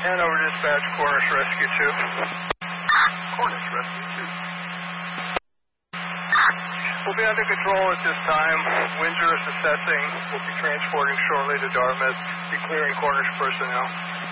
Hanover Dispatch, Cornish Rescue 2. Cornish Rescue 2. We'll be under control at this time. Windsor is assessing. We'll be transporting shortly to Dartmouth. Be clearing Cornish personnel.